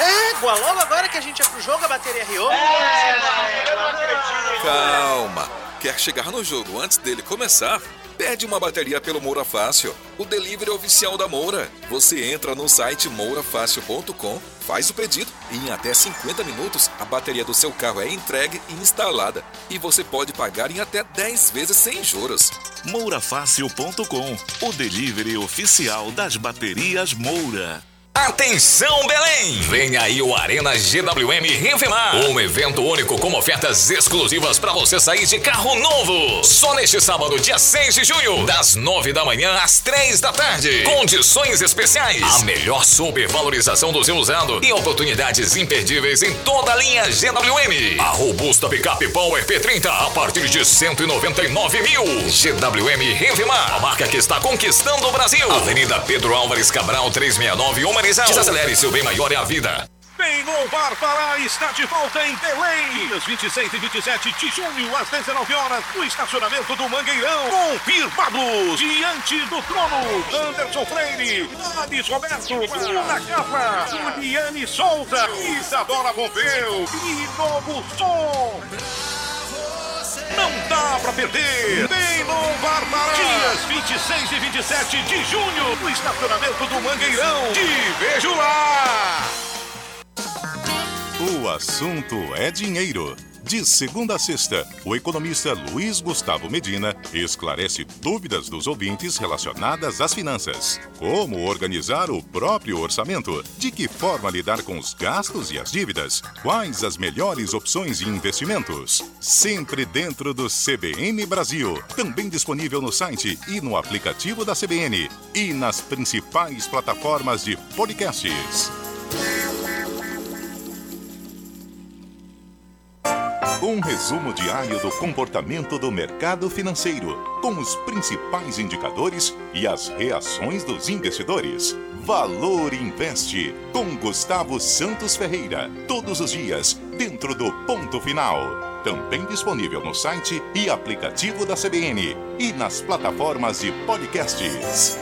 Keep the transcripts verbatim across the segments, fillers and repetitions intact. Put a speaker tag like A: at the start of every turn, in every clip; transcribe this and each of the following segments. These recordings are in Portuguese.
A: Égua, logo agora que a gente é pro jogo, a bateria riou.
B: É, eu não acredito.
C: Calma. Quer chegar no jogo antes dele começar? Pede uma bateria pelo Moura Fácil, o delivery oficial da Moura. Você entra no site moura fácil ponto com, faz o pedido e em até cinquenta minutos a bateria do seu carro é entregue e instalada. E você pode pagar em até dez vezes sem juros.
D: moura fácil ponto com, o delivery oficial das baterias Moura.
E: Atenção, Belém! Vem aí o Arena G W M Revemar, um evento único com ofertas exclusivas para você sair de carro novo. Só neste sábado, dia seis de junho, das nove da manhã às três da tarde. Condições especiais, a melhor supervalorização do seu usado e oportunidades imperdíveis em toda a linha G W M. A robusta picape Power P trinta a partir de cento e noventa e nove mil. G W M Revemar, a marca que está conquistando o Brasil. Avenida Pedro Álvares Cabral, trezentos e sessenta e nove, Humanismo. Desacelere, seu bem maior é a vida.
F: Bem Bar Pará está de volta em Belém. Dias vinte e seis e vinte e sete de junho, às dezenove horas, no estacionamento do Mangueirão. Confirmados, diante do trono, Anderson Freire, Ades Roberto, Bruna Capa, Juliane Souza, Isadora Pompeu e Novo Som. Não dá pra perder! Bem Bar Pará! Dias vinte e seis e vinte e sete de junho, no estacionamento do Mangueirão. Te vejo lá!
G: O assunto é dinheiro. De segunda a sexta, o economista Luiz Gustavo Medina esclarece dúvidas dos ouvintes relacionadas às finanças. Como organizar o próprio orçamento? De que forma lidar com os gastos e as dívidas? Quais as melhores opções de investimentos? Sempre dentro do C B N Brasil. Também disponível no site e no aplicativo da C B N. E nas principais plataformas de podcasts. Um resumo diário do comportamento do mercado financeiro, com os principais indicadores e as reações dos investidores. Valor Investe, com Gustavo Santos Ferreira, todos os dias, dentro do Ponto Final. Também disponível no site e aplicativo da C B N e nas plataformas de podcasts.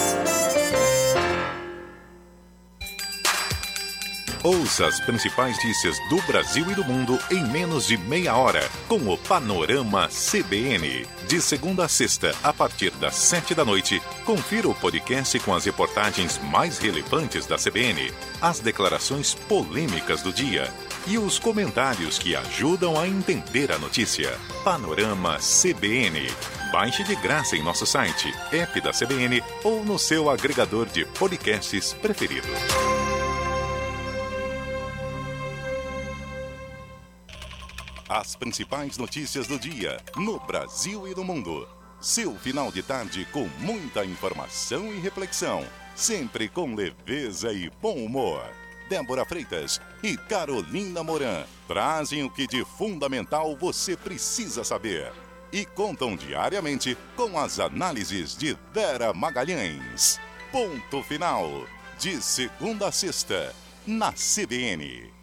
G: Ouça as principais notícias do Brasil e do mundo em menos de meia hora, com o Panorama C B N. De segunda a sexta, a partir das sete da noite, confira o podcast com as reportagens mais relevantes da C B N, as declarações polêmicas do dia e os comentários que ajudam a entender a notícia. Panorama C B N. Baixe de graça em nosso site, app da C B N ou no seu agregador de podcasts preferido. As principais notícias do dia, no Brasil e no mundo. Seu final de tarde com muita informação e reflexão. Sempre com leveza e bom humor. Débora Freitas e Carolina Moran trazem o que de fundamental você precisa saber. E contam diariamente com as análises de Vera Magalhães. Ponto Final, de segunda a sexta, na C B N.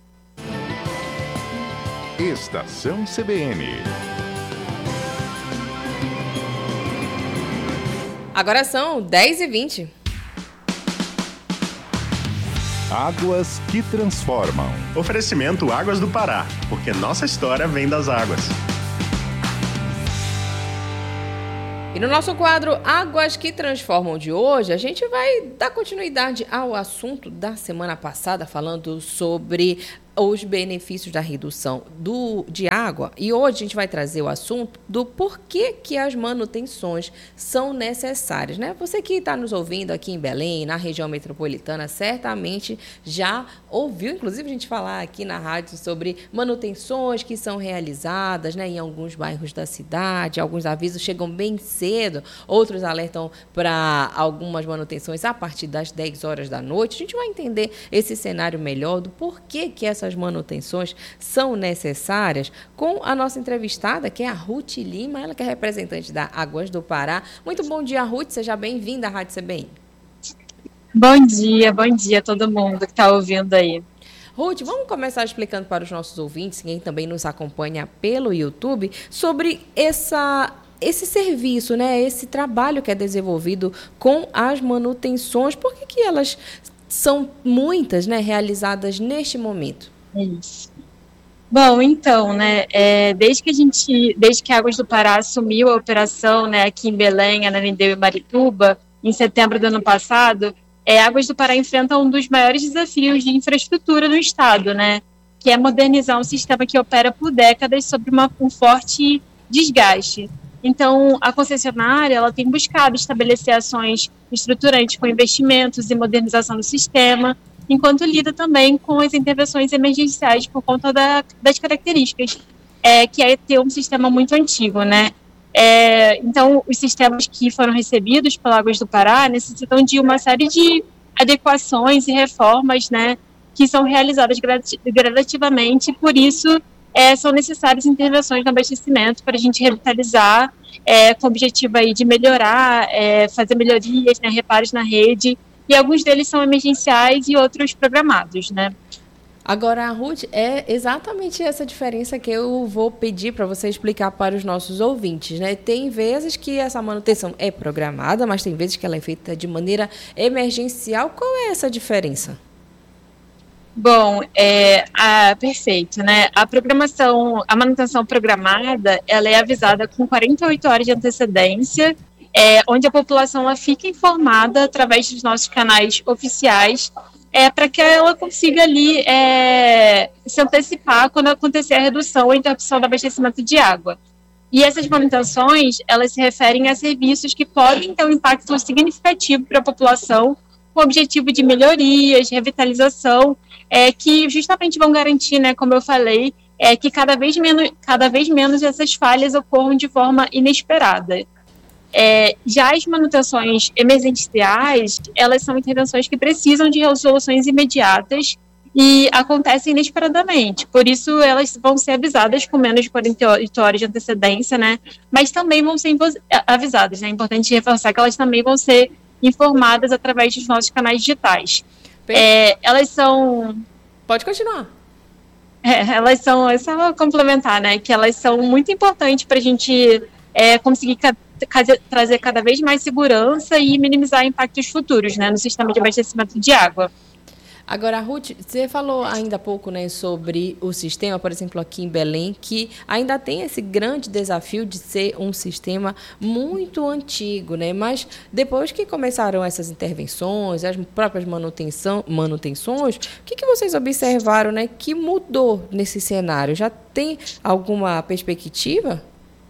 G: Estação C B N.
H: Agora são dez e vinte.
G: Águas que transformam.
I: Oferecimento Águas do Pará, porque nossa história vem das águas.
H: E no nosso quadro Águas que Transformam de hoje, a gente vai dar continuidade ao assunto da semana passada, falando sobre os benefícios da redução do, de água. E hoje a gente vai trazer o assunto do porquê que as manutenções são necessárias, né? Você que está nos ouvindo aqui em Belém, na região metropolitana, certamente já ouviu, inclusive, a gente falar aqui na rádio sobre manutenções que são realizadas, né, em alguns bairros da cidade. Alguns avisos chegam bem cedo, outros alertam para algumas manutenções a partir das dez horas da noite. A gente vai entender esse cenário melhor do porquê que essas manutenções são necessárias com a nossa entrevistada, que é a Ruth Lima, ela que é representante da Águas do Pará. Muito bom dia, Ruth, seja bem-vinda à Rádio C B N.
J: Bom dia, bom dia a todo mundo que está ouvindo aí.
H: Ruth, vamos começar explicando para os nossos ouvintes, quem também nos acompanha pelo YouTube, sobre essa... esse serviço, né, esse trabalho que é desenvolvido com as manutenções. Por que que elas são muitas, né, realizadas neste momento.
J: Isso. Bom, então, né, é, desde que a gente, desde que a Águas do Pará assumiu a operação, né, aqui em Belém, Ananindeua e Marituba, em setembro do ano passado, é, Águas do Pará enfrenta um dos maiores desafios de infraestrutura no estado, né, que é modernizar um sistema que opera por décadas sob uma, um forte desgaste. Então, a concessionária ela tem buscado estabelecer ações estruturantes com investimentos e modernização do sistema, enquanto lida também com as intervenções emergenciais por conta da, das características, é, que é ter um sistema muito antigo, né? É, então, os sistemas que foram recebidos pela Águas do Pará necessitam de uma série de adequações e reformas, né, que são realizadas gradativamente, por isso é, são necessárias intervenções no abastecimento para a gente revitalizar, é, com o objetivo aí de melhorar, é, fazer melhorias, né, reparos na rede, e alguns deles são emergenciais e outros programados, né?
H: Agora, Ruth, é exatamente essa diferença que eu vou pedir para você explicar para os nossos ouvintes, né? Tem vezes que essa manutenção é programada, mas tem vezes que ela é feita de maneira emergencial. Qual é essa diferença?
J: Bom, é, a, perfeito, né? A programação, a manutenção programada, ela é avisada com quarenta e oito horas de antecedência, É, onde a população ela fica informada através dos nossos canais oficiais, é, para que ela consiga ali é, se antecipar quando acontecer a redução ou interrupção do abastecimento de água. E essas manutenções, elas se referem a serviços que podem ter um impacto significativo para a população, com o objetivo de melhorias, revitalização, é, que justamente vão garantir, né, como eu falei, é, que cada vez menos, cada vez menos essas falhas ocorram de forma inesperada. É, já as manutenções emergenciais, elas são intervenções que precisam de resoluções imediatas e acontecem inesperadamente, por isso elas vão ser avisadas com menos de quarenta e oito horas de antecedência, né? Mas também vão ser avisadas, né? É importante reforçar que elas também vão ser informadas através dos nossos canais digitais. É, elas são...
H: Pode continuar.
J: É, elas são, é só complementar, né? Que elas são muito importantes para a gente é, conseguir trazer cada vez mais segurança e minimizar impactos futuros, né, no sistema de abastecimento de água.
H: Agora, Ruth, você falou ainda há pouco, né, sobre o sistema, por exemplo, aqui em Belém, que ainda tem esse grande desafio de ser um sistema muito antigo, né? Mas depois que começaram essas intervenções, as próprias manutenção, manutenções, o que, que vocês observaram, né, que mudou nesse cenário? Já tem alguma perspectiva?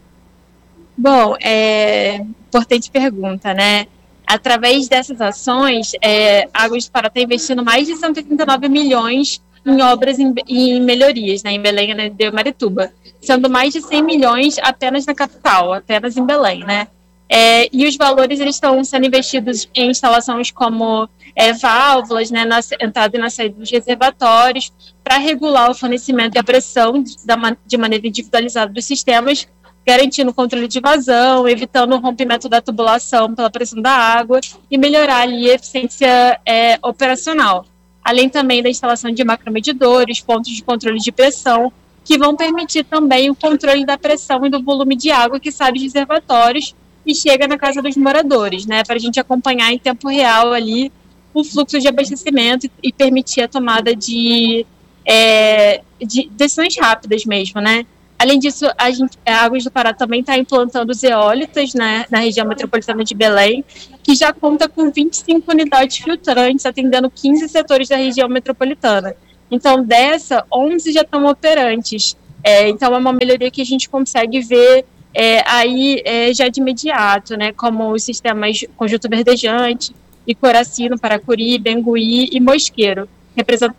J: Bom, é importante pergunta, né? Através dessas ações, é, a Águas do Pará está investindo mais de cento e trinta e nove milhões em obras e em, em melhorias, né, em Belém, Ananindeua e Marituba, sendo mais de cem milhões apenas na capital, apenas em Belém, né? É, e os valores eles estão sendo investidos em instalações como é, válvulas, né, na entrada e na saída dos reservatórios, para regular o fornecimento e a pressão de, de maneira individualizada dos sistemas, garantindo o controle de vazão, evitando o rompimento da tubulação pela pressão da água e melhorar ali a eficiência é, operacional. Além também da instalação de macromedidores, pontos de controle de pressão, que vão permitir também o controle da pressão e do volume de água que sai dos reservatórios e chega na casa dos moradores, né, para a gente acompanhar em tempo real ali o fluxo de abastecimento e permitir a tomada de, é, de decisões rápidas mesmo, né. Além disso, a, gente, a Águas do Pará também está implantando os eólitas, né, na região metropolitana de Belém, que já conta com vinte e cinco unidades filtrantes, atendendo quinze setores da região metropolitana. Então, dessa, onze já estão operantes. É, então, é uma melhoria que a gente consegue ver é, aí é, já de imediato, né, como os sistemas Conjunto Verdejante, Icoracino, Paracuri, Bengui e Mosqueiro, representando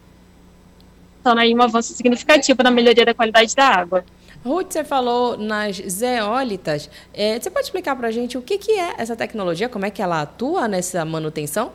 J: aí um avanço significativo na melhoria da qualidade da água.
H: Ruth, você falou nas zeólitas. É, você pode explicar para a gente o que, que é essa tecnologia, como é que ela atua nessa manutenção?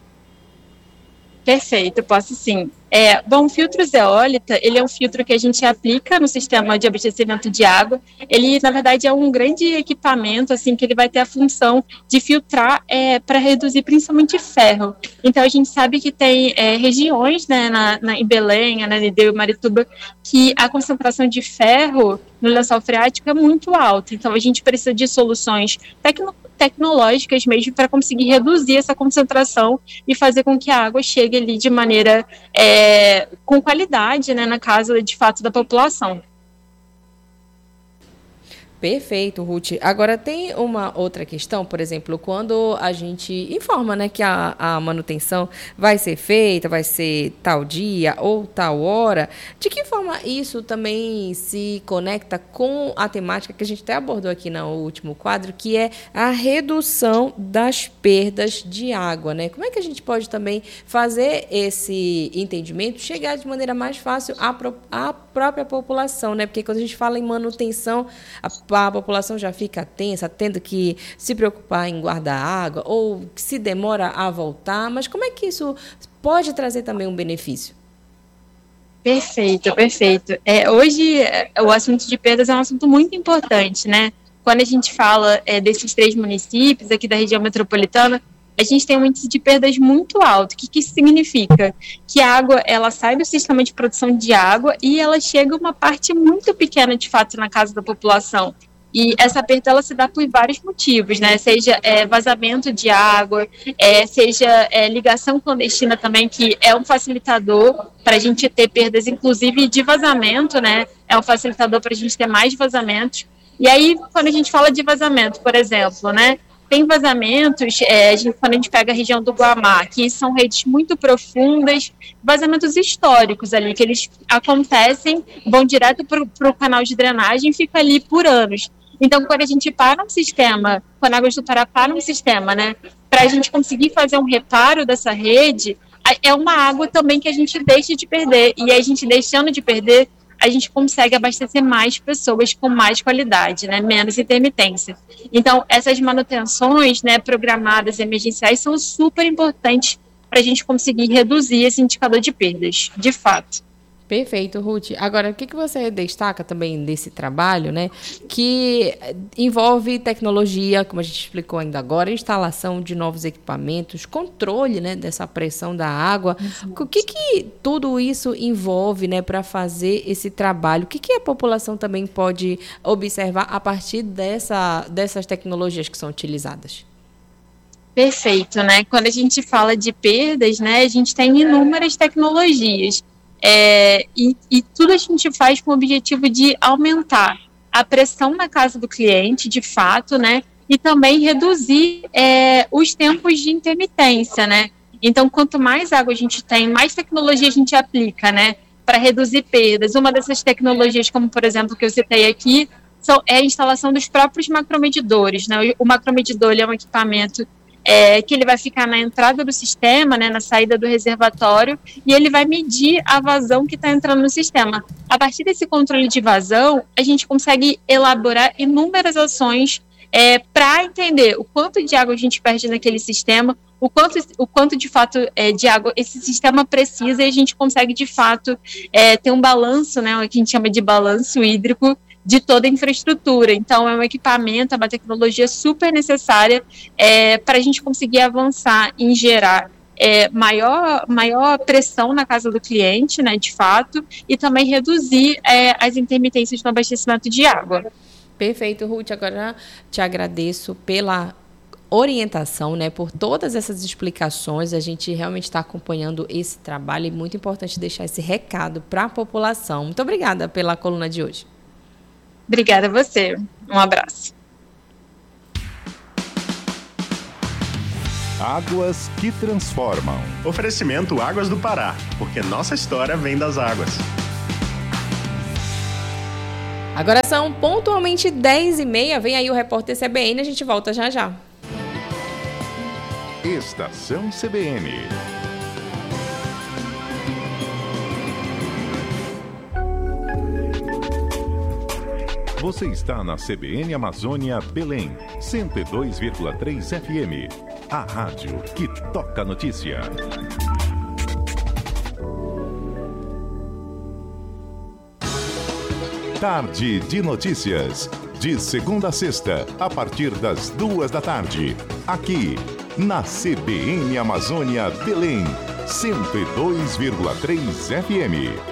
J: Perfeito, posso sim. É, bom, o filtro zeólita, ele é um filtro que a gente aplica no sistema de abastecimento de água. Ele, na verdade, é um grande equipamento, assim, que ele vai ter a função de filtrar é, para reduzir principalmente ferro. Então, a gente sabe que tem é, regiões, né, na, na, em Belém, Ananindeua e Marituba, que a concentração de ferro no lençol freático é muito alta. Então, a gente precisa de soluções tecno tecnológicas mesmo para conseguir reduzir essa concentração e fazer com que a água chegue ali de maneira é, com qualidade, né, na casa de fato da população.
H: Perfeito, Ruth. Agora, tem uma outra questão, por exemplo, quando a gente informa, né, que a, a manutenção vai ser feita, vai ser tal dia ou tal hora, de que forma isso também se conecta com a temática que a gente até abordou aqui no último quadro, que é a redução das perdas de água, né? Como é que a gente pode também fazer esse entendimento chegar de maneira mais fácil à, pro, à própria população, né? Porque quando a gente fala em manutenção, a a população já fica tensa, tendo que se preocupar em guardar água, ou se demora a voltar, mas como é que isso pode trazer também um benefício?
J: Perfeito, perfeito. É, hoje, o assunto de perdas é um assunto muito importante, né? Quando a gente fala é, desses três municípios aqui da região metropolitana, a gente tem um índice de perdas muito alto. O que, que isso significa? Que a água, ela sai do sistema de produção de água e ela chega uma parte muito pequena, de fato, na casa da população. E essa perda, ela se dá por vários motivos, né? Seja é, vazamento de água, é, seja é, ligação clandestina também, que é um facilitador para a gente ter perdas, inclusive de vazamento, né? É um facilitador para a gente ter mais vazamentos. E aí, quando a gente fala de vazamento, por exemplo, né? Tem vazamentos, é, a gente, quando a gente pega a região do Guamá, que são redes muito profundas, vazamentos históricos ali, que eles acontecem, vão direto para o canal de drenagem e fica ali por anos. Então, quando a gente para um sistema, quando a Águas do Pará para um sistema, né, para a gente conseguir fazer um reparo dessa rede, é uma água também que a gente deixa de perder, e a gente deixando de perder, a gente consegue abastecer mais pessoas com mais qualidade, né, menos intermitência. Então, essas manutenções, né, programadas emergenciais são super importantes para a gente conseguir reduzir esse indicador de perdas, de fato.
H: Perfeito, Ruth. Agora, o que, que você destaca também desse trabalho, né, que envolve tecnologia, como a gente explicou ainda agora, instalação de novos equipamentos, controle, né, dessa pressão da água. Uhum. O que, que tudo isso envolve, né, para fazer esse trabalho? O que, que a população também pode observar a partir dessa, dessas tecnologias que são utilizadas?
J: Perfeito, né? Quando a gente fala de perdas, né, a gente tem inúmeras tecnologias. É, e, e tudo a gente faz com o objetivo de aumentar a pressão na casa do cliente, de fato, né? E também reduzir é, os tempos de intermitência, né? Então, quanto mais água a gente tem, mais tecnologia a gente aplica, né? Para reduzir perdas. Uma dessas tecnologias, como por exemplo, que eu citei aqui, são, é a instalação dos próprios macromedidores, né? O macromedidor ele é um equipamento É, que ele vai ficar na entrada do sistema, né, na saída do reservatório, e ele vai medir a vazão que está entrando no sistema. A partir desse controle de vazão, a gente consegue elaborar inúmeras ações é, para entender o quanto de água a gente perde naquele sistema, o quanto, o quanto de fato é, de água esse sistema precisa, e a gente consegue de fato é, ter um balanço, né, o que a gente chama de balanço hídrico, de toda a infraestrutura. Então, é um equipamento, é uma tecnologia super necessária é, para a gente conseguir avançar em gerar é, maior, maior pressão na casa do cliente, né, de fato, e também reduzir é, as intermitências no abastecimento de água.
H: Perfeito, Ruth. Agora te agradeço pela orientação, né, por todas essas explicações. A gente realmente está acompanhando esse trabalho e é muito importante deixar esse recado para a população. Muito obrigada pela coluna de hoje.
J: Obrigada a você. Um abraço.
G: Águas que transformam.
I: Oferecimento Águas do Pará, porque nossa história vem das águas.
H: Agora são pontualmente dez e meia. Vem aí o repórter C B N. A gente volta já já.
G: Estação C B N. Você está na C B N Amazônia Belém, cento e dois vírgula três F M. A rádio que toca notícia. Tarde de notícias. De segunda a sexta, a partir das duas da tarde. Aqui, na C B N Amazônia Belém, cento e dois vírgula três F M.